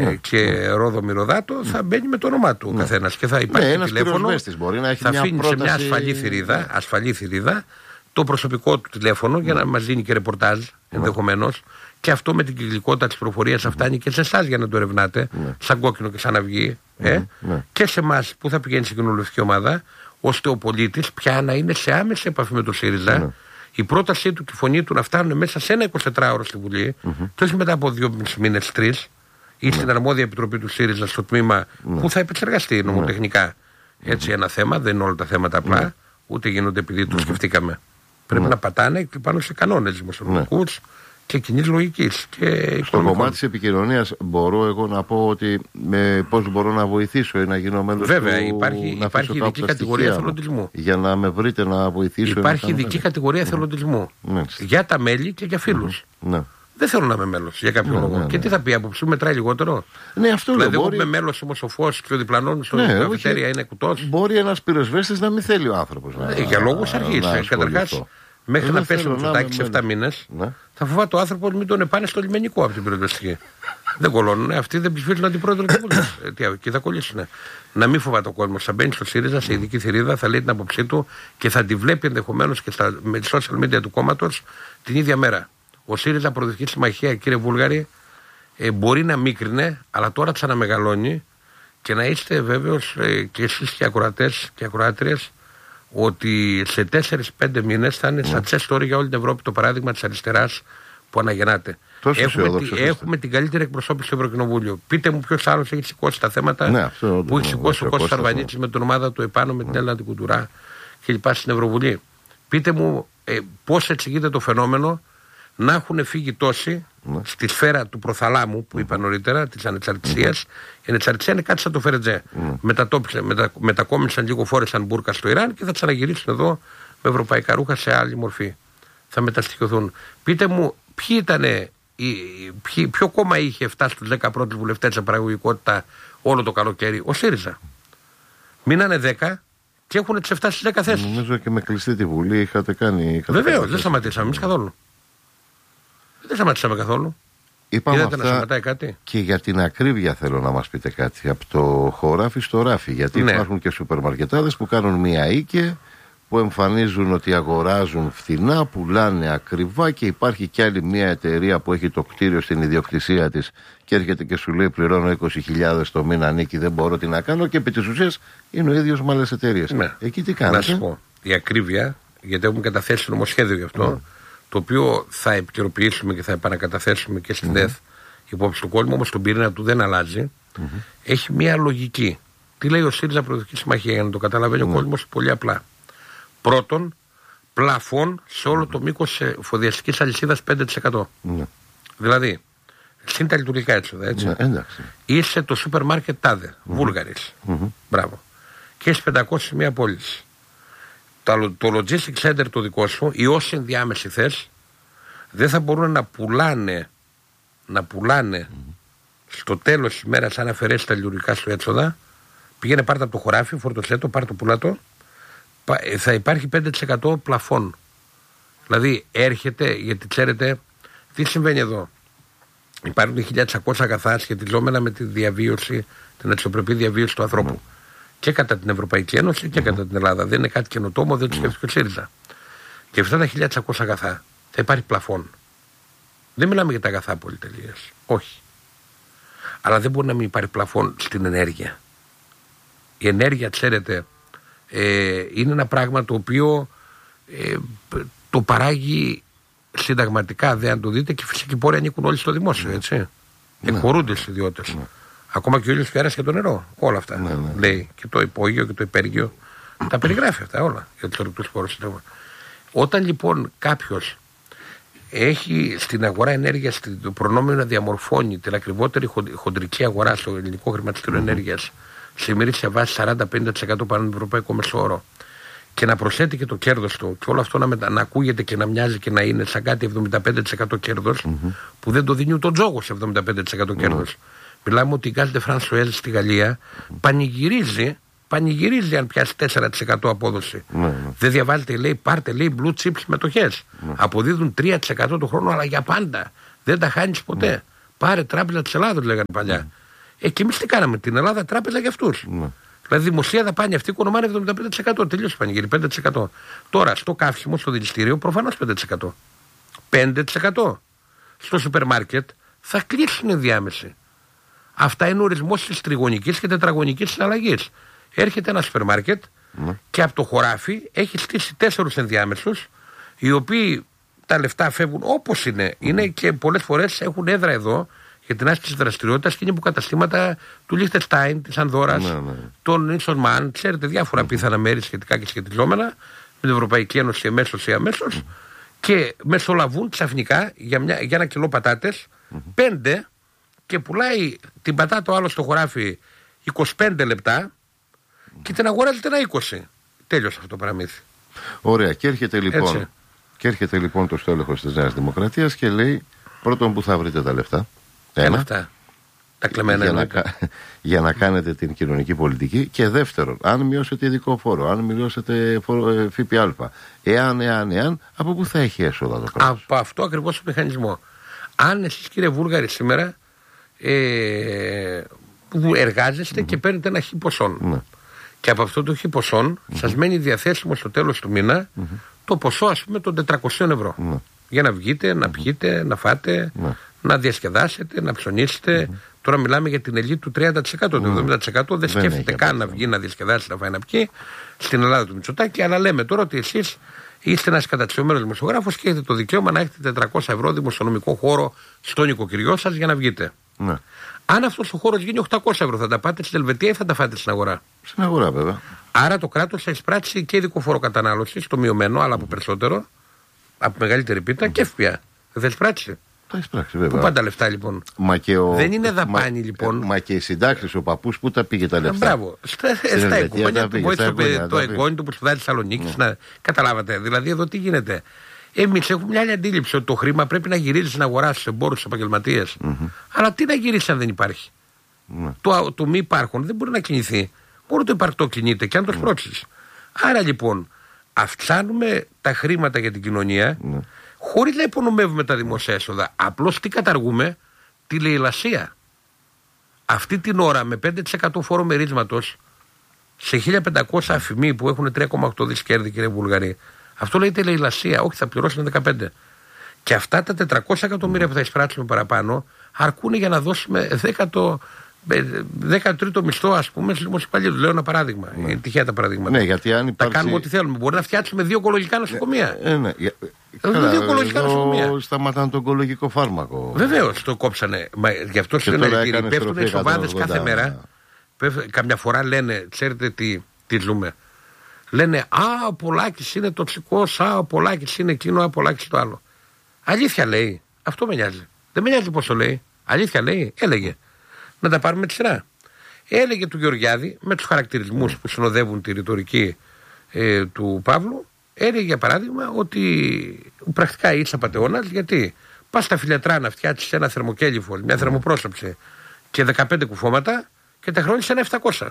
και Ρόδο Μυρωδάτο, θα μπαίνει με το όνομά του ο καθένας και θα υπάρχει τηλέφωνο. Μπορεί να έχει θα αφήνει σε μια ασφαλή θηρίδα το προσωπικό του τηλέφωνο για να μας δίνει και ρεπορτάζ ενδεχομένως. Και αυτό με την κυκλικότητα της προφορίας θα φτάνει και σε εσάς για να το ερευνάτε, σαν Κόκκινο και σαν Αυγή, και σε εμάς που θα πηγαίνει στην κοινοβουλευτική ομάδα, ώστε ο πολίτης πια να είναι σε άμεση επαφή με το ΣΥΡΙΖΑ. Η πρότασή του και η φωνή του να φτάνουν μέσα σε ένα 24ωρο στη Βουλή, και όχι μετά από 2 μήνες, 3, ή στην αρμόδια επιτροπή του ΣΥΡΙΖΑ στο τμήμα που θα επεξεργαστεί νομοτεχνικά. Έτσι, ένα θέμα, δεν είναι όλα τα θέματα απλά, ούτε γίνονται επειδή το σκεφτήκαμε. Πρέπει να πατάνε πάνω σε κανόνες δημοσιονομικούς και κοινής λογικής. Στο κομμάτι της επικοινωνίας μπορώ εγώ να πω ότι πώς μπορώ να βοηθήσω ή να γίνω μέλος του. Βέβαια, υπάρχει ειδική κατηγορία εθελοντισμού. Για να με βρείτε να βοηθήσω. Υπάρχει ειδική κατηγορία εθελοντισμού. Για τα μέλη και για φίλους. Δεν θέλω να είμαι μέλος για κάποιο λόγο. Και τι θα πει, άποψη μου μετράει λιγότερο. Ναι, αυτό δηλαδή, εγώ είμαι μέλος όμως ο Φως και ο διπλανών στο καφετέρια είναι κουτός. Μπορεί ένας πυροσβέστης να μην θέλει ο άνθρωπος. Για λόγους αρχής. Καταρχάς, μέχρι να πέσει το Μητσοτάκη σε 7 μήνες, θα φοβάται ο άνθρωπος μην τον επάνε στο λιμενικό από την πυροσβεστική. Δεν κολλώνουν. Αυτοί δεν ψηφίζουν αντιπρόεδρο του Βουλής. Εκεί θα κολλήσουν. Να μην φοβάται ο κόσμος. Θα μπαίνει στο ΣΥΡΙΖΑ σε ειδική θηρίδα, θα λέει την άποψή του και θα τη βλέπει ενδεχομένως και με τις social media του κόμματος την ίδια μέρα. Ο ΣΥΡΙΖΑ Προοδευτική Συμμαχία, κύριε Βούλγαρη, μπορεί να μίκρινε, αλλά τώρα ξαναμεγαλώνει και να είστε βέβαιος και εσείς και ακροατές και ακροάτριες ότι σε 4-5 μήνες θα είναι success story για όλη την Ευρώπη το παράδειγμα της αριστεράς που αναγεννάται. Έχουμε την καλύτερη εκπροσώπηση στο Ευρωκοινοβούλιο. Πείτε μου ποιος άλλος έχει σηκώσει τα θέματα που έχει σηκώσει ο Κώστας Αρβανίτης με την ομάδα του επάνω, με την Έλληνα την Κουντουρά και λοιπά στην Ευρωβουλή. Πείτε μου πώς εξηγείται το φαινόμενο να έχουν φύγει τόσοι στη σφαίρα του προθαλάμου που είπα νωρίτερα, της ανεξαρτησίας. Η ανεξαρτησία είναι κάτι σαν το Φερετζέ. Μετακόμισαν λίγο, φόρεσαν μπούρκα στο Ιράν και θα ξαναγυρίσουν εδώ με ευρωπαϊκά ρούχα σε άλλη μορφή. Θα μεταστοιχειωθούν. Πείτε μου, ποιο κόμμα είχε φτάσει στους 10 πρώτους βουλευτές σε παραγωγικότητα όλο το καλοκαίρι? Ο ΣΥΡΙΖΑ. Μείνανε 10 και έχουν τις 7 στις 10 θέσεις. Νομίζω και με κλειστή τη Βουλή είχατε κάνει. Βεβαίως, δεν σταματήσαμε εμείς καθόλου. Δεν σταματήσαμε καθόλου. Είπαμε αυτά κάτι. Και για την ακρίβεια θέλω να μας πείτε κάτι. Από το χωράφι στο ράφι. Γιατί υπάρχουν και σούπερ μαρκετάδες που κάνουν μία οίκε, που εμφανίζουν ότι αγοράζουν φθηνά, πουλάνε ακριβά και υπάρχει κι άλλη μία εταιρεία που έχει το κτίριο στην ιδιοκτησία της και έρχεται και σου λέει πληρώνω 20.000 το μήνα νίκη, δεν μπορώ τι να κάνω, και επί της ουσίας είναι ο ίδιος με άλλες εταιρείες. Εκεί τι κάνετε? Να σου πω, η ακρίβεια, γιατί έχουμε καταθέσει νομοσχέδιο γι' αυτό, το οποίο θα επικαιροποιήσουμε και θα επανακαταθέσουμε και στην ΔΕΘ υπόψη του κόσμου, όμως τον πυρήνα του δεν αλλάζει. Έχει μία λογική. Τι λέει ο ΣΥΡΙΖΑ Προοδευτική Συμμαχία, για να το καταλαβαίνει ο κόσμος πολύ απλά? Πρώτον, πλαφόν σε όλο το μήκος εφοδιαστικής αλυσίδας 5%. Δηλαδή, συν τα λειτουργικά έξοδα, έτσι. Είσαι το σούπερ μάρκετ τάδε, Βούλγαρης. Μπράβο. Και έχεις 500 σημεία πώληση. Το logistic center το δικό σου, ή όσοι ενδιάμεση θες, δεν θα μπορούν να πουλάνε στο τέλος της ημέρας, αν αφαιρέσει τα λειτουργικά σου έξοδα. Πήγαινε πάρτε από το χωράφι, φορτωσέ το, πάρ' το, πουλάτο. Θα υπάρχει 5% πλαφόν. Δηλαδή έρχεται, γιατί ξέρετε τι συμβαίνει εδώ. Υπάρχουν 1.600 αγαθά σχετιζόμενα με τη διαβίωση, την αξιοπρεπή διαβίωση του ανθρώπου. Και κατά την Ευρωπαϊκή Ένωση και κατά την Ελλάδα. Δεν είναι κάτι καινοτόμο, δεν το σκέφτηκε ο ΣΥΡΙΖΑ. Και αυτά τα 1.600 αγαθά θα υπάρχει πλαφόν. Δεν μιλάμε για τα αγαθά πολυτελείας. Όχι. Αλλά δεν μπορεί να μην υπάρχει πλαφόν στην ενέργεια. Η ενέργεια, ξέρετε, είναι ένα πράγμα το οποίο το παράγει συνταγματικά, δεν αν το δείτε, και φυσικοί πόροι ανήκουν όλοι στο δημόσιο, έτσι. Εκχωρούνται στους ιδιώτες. Ακόμα και ο ήλιος, και αέρας και το νερό. Όλα αυτά. Λέει και το υπόγειο και το υπέργειο. Τα περιγράφει αυτά όλα για τους ορυκτούς πόρους. Όταν λοιπόν κάποιος έχει στην αγορά ενέργειας το προνόμιο να διαμορφώνει την ακριβότερη χοντρική αγορά στο ελληνικό χρηματιστήριο ενέργειας σε ημερήσια βάση 40-50% πάνω από ευρωπαϊκό μεσόωρο, και να προσθέτει και το κέρδος του, και όλο αυτό να ακούγεται και να μοιάζει και να είναι σαν κάτι 75% κέρδος, που δεν το δίνει ούτε ο τζόγος σε 75% κέρδος. Μιλάμε ότι η Gaz de France Suez στη Γαλλία πανηγυρίζει αν πιάσει 4% απόδοση. Δεν διαβάζετε, λέει, πάρτε, λέει, blue chips μετοχές. Αποδίδουν 3% το χρόνο, αλλά για πάντα. Δεν τα χάνεις ποτέ. Πάρε Τράπεζα της Ελλάδος, λέγανε παλιά. Και εμείς τι κάναμε, την Ελλάδα τράπεζα για αυτούς. Δηλαδή δημοσία δαπάνη αυτή οικονομάνε 75%. Τελείωσε πανηγύρι, 5%. Τώρα στο καύσιμο, στο δηληστήριο, προφανώς 5%. 5%. Στο σούπερ μάρκετ θα κλείσουν ενδιάμεση. Αυτά είναι ο ορισμός της τριγωνικής και τετραγωνικής συναλλαγής. Έρχεται ένα σούπερ μάρκετ και από το χωράφι έχει στήσει 4 ενδιάμεσους, οι οποίοι τα λεφτά φεύγουν όπως είναι. Είναι και πολλές φορές έχουν έδρα εδώ για την άσκηση δραστηριότητας και είναι υποκαταστήματα του Λίχτενστάιν, της Ανδόρας, των Νίσον Μαν, ξέρετε, διάφορα πιθανά μέρη σχετικά και σχετιζόμενα με την Ευρωπαϊκή Ένωση εμέσως ή αμέσως, και μεσολαβούν ξαφνικά για ένα κιλό πατάτες 5 και πουλάει την πατάτα ο άλλος στο χωράφι 25 λεπτά και την αγοράζεται ένα 20. Τέλειωσε αυτό το παραμύθι. Ωραία. Και έρχεται λοιπόν το στέλεχος της Νέας Δημοκρατίας και λέει πρώτον που θα βρείτε τα λεφτά. Αυτά. Τα κλεμμένα για να κάνετε την κοινωνική πολιτική. Και δεύτερον, αν μειώσετε ειδικό φόρο, αν μειώσετε ΦΠΑ, εάν, από πού θα έχει έσοδα το κράτος? Από αυτό ακριβώς το μηχανισμό. Αν εσείς, κύριε Βούλγαρη, σήμερα που εργάζεστε και παίρνετε ένα χι ποσόν, και από αυτό το χι ποσόν σας μένει διαθέσιμο στο τέλος του μήνα το ποσό, ας πούμε, των 400 ευρώ. Για να βγείτε, να πιείτε, να φάτε, να διασκεδάσετε, να ψωνίσετε. Τώρα μιλάμε για την ελίτ του 30%. Το 70% δεν σκέφτεται καν να βγει, να διασκεδάσει, να φάει, να πιει στην Ελλάδα του Μητσοτάκη. Αλλά λέμε τώρα ότι εσείς είστε ένας καταξιωμένος δημοσιογράφος και έχετε το δικαίωμα να έχετε 400 ευρώ δημοσιονομικό χώρο στο νοικοκυριό σας για να βγείτε. Αν αυτός ο χώρος γίνει 800 ευρώ, θα τα πάτε στην Ελβετία ή θα τα φάτε στην αγορά? Στην αγορά, βέβαια. Άρα το κράτος θα εισπράξει και ειδικό φόρο κατανάλωσης, το μειωμένο, αλλά από περισσότερο, από μεγαλύτερη πίτα και ΦΠΑ. Δεν θα εισπράξει? Θα εισπράξει, βέβαια. Πού πάνε τα λεφτά, λοιπόν? Δεν είναι δαπάνη, λοιπόν. Μα και οι συντάξεις, ο παππούς, πού τα πήγε τα λεφτά? Μπράβο. Στα εγγόνια του βοήθησε το εγγόνι του που σπουδάζει στη Θεσσαλονίκη. Καταλάβατε. Δηλαδή εδώ τι γίνεται? Εμείς έχουμε μια άλλη αντίληψη ότι το χρήμα πρέπει να γυρίζει στην αγορά, στους εμπόρους, στους επαγγελματίες. Αλλά τι να γυρίσει αν δεν υπάρχει? Το μη υπάρχον δεν μπορεί να κινηθεί. Μόνο το υπαρκτό κινείται και αν το σπρώξεις. Άρα λοιπόν αυξάνουμε τα χρήματα για την κοινωνία χωρίς να υπονομεύουμε τα δημοσία έσοδα. Απλώς τι καταργούμε? Τη λαιλασία. Αυτή την ώρα με 5% φόρο μερίσματος σε 1.500 αφημοί που έχουν 3,8 δις κέρδη, κύριε Βουλγαρή, αυτό λέγεται λαιλασία. Όχι, θα πληρώσουν 15. Και αυτά τα 400 εκατομμύρια που θα εισπράξουμε παραπάνω αρκούν για να δώσουμε 13ο μισθό, ας πούμε, στους δημοσιοπαλλήλους. Λέω ένα παράδειγμα. Είναι τυχαία τα παραδείγματα. Ναι, γιατί αν υπάρξει... Τα κάνουμε ό,τι θέλουμε. Μπορεί να φτιάξουμε 2 ογκολογικά νοσοκομεία. Ναι. 2 ογκολογικά νοσοκομεία. Σταματάνε το ογκολογικό φάρμακο. Βεβαίως το κόψανε. Γι' αυτό συλλογητήρια πέφτουν οι σοβάδες κάθε μέρα. Καμιά φορά λένε, ξέρετε τι ζούμε. Λένε ο Πολάκης είναι τοξικός, ο Πολάκης είναι εκείνο, ο Πολάκης το άλλο. Αλήθεια λέει. Αυτό με νοιάζει. Δεν με νοιάζει πώς το λέει. Αλήθεια λέει. Έλεγε. Να τα πάρουμε τη σειρά. Έλεγε του Γεωργιάδη με τους χαρακτηρισμούς που συνοδεύουν τη ρητορική του Παύλου. Έλεγε για παράδειγμα ότι πρακτικά είσαι απατεώνας, γιατί πας στα Φιλιατρά να φτιάξεις ένα θερμοκέλυφο, μια θερμοπρόσωψη και 15 κουφώματα και τα χρώνεις ένα 700.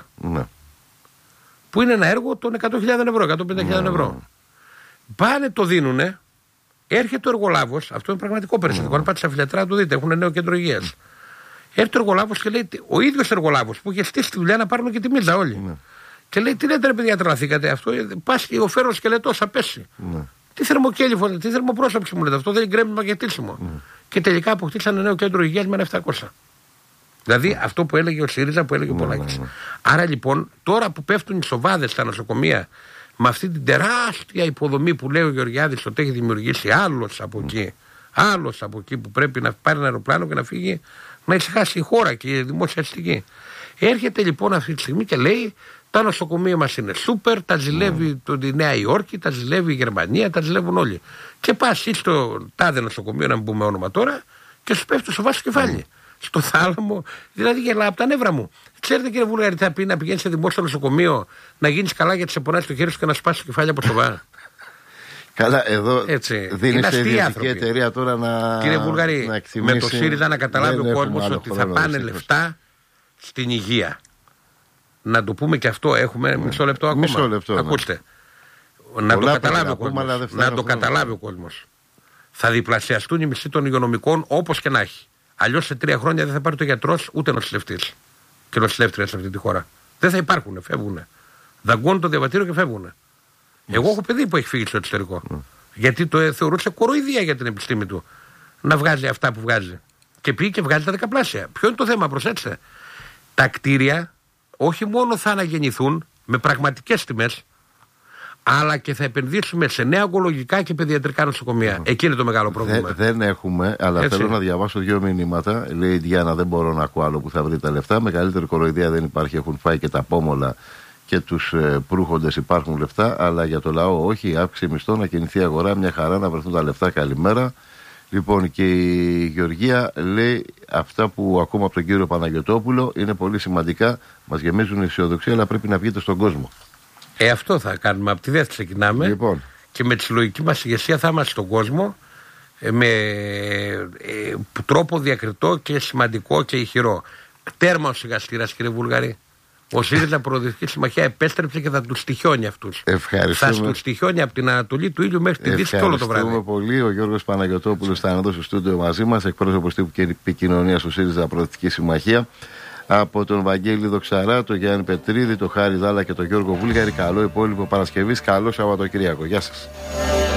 Που είναι ένα έργο των 100.000 ευρώ, 150.000 ευρώ. Πάνε, το δίνουνε, έρχεται ο εργολάβος, αυτό είναι πραγματικό περιστατικό. Αν πάτε στα Φιλιατρά, το δείτε, έχουν νέο κέντρο υγείας. Έρχεται ο εργολάβος και λέει, ο ίδιος εργολάβος που είχε στήσει τη δουλειά να πάρουν και τη μίλτζα όλοι. Και λέει, τι λέτε ρε παιδιά, τρελαθήκατε? Αυτό πας και ο φέρος σκελετός θα πέσει. Τι θερμοκέλυφο, τι θερμοπρόσωψη μου λέτε, αυτό δεν είναι γκρέμισμα και τίσιμο. Και τελικά αποκτήσανε νέο κέντρο υγείας με ένα 700. Δηλαδή αυτό που έλεγε ο ΣΥΡΙΖΑ, που έλεγε ο Πολάκης. Άρα λοιπόν, τώρα που πέφτουν οι σοβάδες στα νοσοκομεία, με αυτή την τεράστια υποδομή που λέει ο Γεωργιάδης ότι έχει δημιουργήσει άλλος από εκεί που πρέπει να πάρει ένα αεροπλάνο και να φύγει, να ησυχάσει η χώρα και η δημόσια αστική. Έρχεται λοιπόν αυτή τη στιγμή και λέει: τα νοσοκομεία μας είναι σούπερ, τα ζηλεύει τη Νέα Υόρκη, τα ζηλεύει η Γερμανία, τα ζηλεύουν όλοι. Και πας στο τάδε νοσοκομείο, να μην πούμε όνομα τώρα, και σου πέφτει το σοβά στο κεφάλι. Στο θάλαμο, δηλαδή γελάω από τα νεύρα μου. Ξέρετε, κύριε Βουλγαρή, τι θα πει να πηγαίνεις σε δημόσιο νοσοκομείο, να γίνεις καλά γιατί σε πονάει το χέρι σου και να σπάσει το κεφάλι από σοβά? Καλά, εδώ δίνει σε ιδιωτική εταιρεία τώρα να. Κύριε Βουλγαρή, να εκτιμήσει, με το ΣΥΡΙΖΑ να καταλάβει ο κόσμος ότι θα πάνε λεφτά στην υγεία. Να το πούμε και αυτό, έχουμε μισό λεπτό ακόμα. Μισό λεπτό. Ακούστε. Να το καταλάβει ο κόσμος. Να το καταλάβει ο κόσμος. Θα διπλασιαστούν οι μισθοί των υγειονομικών όπως και να έχει. Αλλιώς σε 3 χρόνια δεν θα πάρει το γιατρός ούτε νοσηλευτής. και νοσηλεύτρια σε αυτή τη χώρα. Δεν θα υπάρχουν, φεύγουν. Δαγκώνουν το διαβατήριο και φεύγουν. Εγώ έχω παιδί που έχει φύγει στο εξωτερικό. Γιατί το θεωρούσε κοροϊδία για την επιστήμη του να βγάζει αυτά που βγάζει. Και πήγε και βγάζει τα δεκαπλάσια. Ποιο είναι το θέμα, προσέξτε. Τα κτίρια όχι μόνο θα αναγεννηθούν με πραγματικές τιμές, αλλά και θα επενδύσουμε σε νέα ογκολογικά και παιδιατρικά νοσοκομεία. Εκεί είναι το μεγάλο πρόβλημα. Δεν έχουμε, αλλά έτσι. Θέλω να διαβάσω 2 μηνύματα. Λέει η Διάννα: δεν μπορώ να ακούω άλλο που θα βρει τα λεφτά. Μεγαλύτερη κοροϊδία δεν υπάρχει. Έχουν φάει και τα πόμολα και τους προύχοντες υπάρχουν λεφτά. Αλλά για το λαό όχι. Αύξηση μισθών, να κινηθεί η αγορά, μια χαρά να βρεθούν τα λεφτά. Καλημέρα. Λοιπόν, και η Γεωργία λέει: αυτά που ακούμε από τον κύριο Παναγιωτόπουλο είναι πολύ σημαντικά. Μας γεμίζουν αισιοδοξία, αλλά πρέπει να βγείτε στον κόσμο. Αυτό θα κάνουμε. Από τη ΔΕΘ ξεκινάμε. Λοιπόν. Και με τη συλλογική μας ηγεσία θα είμαστε στον κόσμο με τρόπο διακριτό και σημαντικό και ηχηρό. Τέρμα ο σιγαστήρας, κύριε Βουλγαρή. Ο ΣΥΡΙΖΑ Προοδευτική Συμμαχία επέστρεψε και θα τους στοιχιώνει αυτούς. Ευχαριστούμε. Θα τους στοιχιώνει από την Ανατολή του ήλιου μέχρι τη Δύση και όλο το βράδυ. Ευχαριστούμε πολύ. Ο Γιώργος Παναγιωτόπουλος θα είναι εδώ στο στούντιο μαζί μας, εκπρόσωπος τύπου και επικοινωνίας του ΣΥΡΙΖΑ Προοδευτική Συμμαχία. Από τον Βαγγέλη Δοξαρά, τον Γιάννη Πετρίδη, τον Χάρη Δάλα και τον Γιώργο Βούλγαρη. Καλό υπόλοιπο Παρασκευής, καλό Σαββατοκύριακο. Γεια σας.